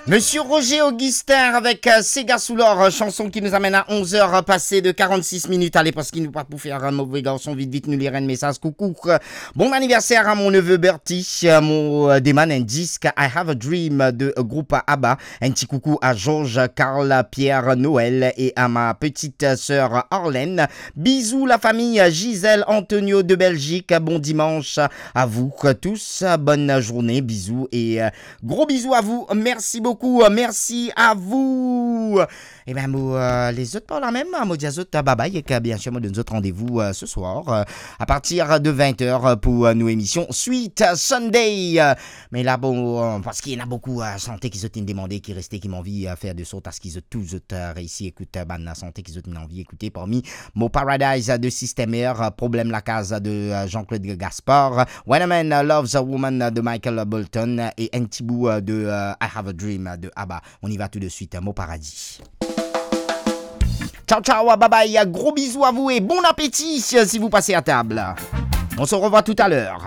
Monsieur Roger Augustin avec Sega sous l'or, chanson qui nous amène à 11h passées de 46 minutes. Allez, parce qu'il nous pas pour faire un mauvais garçon, vite, nous lire un message. Coucou, bon anniversaire à mon neveu Bertie, mon déman un disque I Have a Dream de groupe ABBA. Un petit coucou à Georges, Carl, Pierre, Noël et à ma petite sœur Arlène. Bisous la famille Gisèle, Antonio de Belgique. Bon dimanche à vous tous, bonne journée, bisous et gros bisous à vous. Merci beaucoup. Merci à vous. Et bien, les autres par la même, moi, dis autres, bye bye, et bien sûr, moi, donne autres rendez-vous ce soir, à partir de 20h pour nos émissions Sweet Sunday. Mais là, bon, parce qu'il y en a beaucoup à santé qui se sont demandé, qui restaient, qui m'ont envie à faire de sorte à ce qu'ils ont tous réussi, écoute, la santé qui ont envie d'écouter parmi Mo Paradise de System Air, Problème la case de Jean-Claude Gaspard, When a Man Loves a Woman de Michael Bolton et un petit bout de I Have a Dream de ABBA. On y va tout de suite, Mo Paradis. Ciao, ciao, bye bye, gros bisous à vous et bon appétit si vous passez à table. On se revoit tout à l'heure.